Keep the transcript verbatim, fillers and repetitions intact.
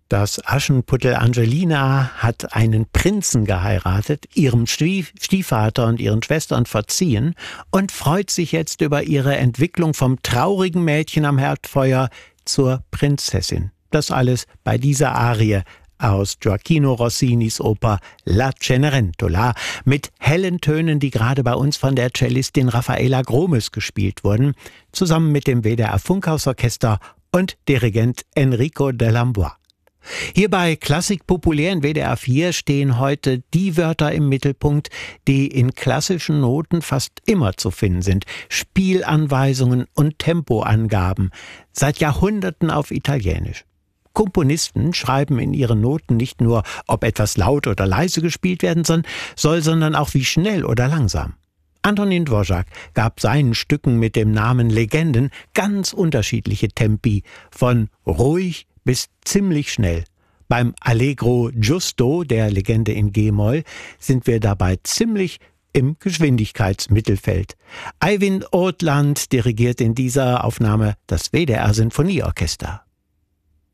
Das Aschenputtel Angelina hat einen Prinzen geheiratet, ihrem Stief- Stiefvater und ihren Schwestern verziehen und freut sich jetzt über ihre Entwicklung vom traurigen Mädchen am Herdfeuer zur Prinzessin. Das alles bei dieser Arie aus Gioacchino Rossinis Oper La Cenerentola mit hellen Tönen, die gerade bei uns von der Cellistin Raffaella Gromes gespielt wurden, zusammen mit dem W D R Funkhausorchester und Dirigent Enrico Delambois. Hier bei Klassik populär in W D R vier stehen heute die Wörter im Mittelpunkt, die in klassischen Noten fast immer zu finden sind. Spielanweisungen und Tempoangaben, seit Jahrhunderten auf Italienisch. Komponisten schreiben in ihren Noten nicht nur, ob etwas laut oder leise gespielt werden soll, sondern auch wie schnell oder langsam. Antonín Dvořák gab seinen Stücken mit dem Namen Legenden ganz unterschiedliche Tempi, von ruhig bis ziemlich schnell. Beim Allegro Giusto, der Legende in G-Moll, sind wir dabei ziemlich im Geschwindigkeitsmittelfeld. Eivind Ortland dirigiert in dieser Aufnahme das W D R Sinfonieorchester.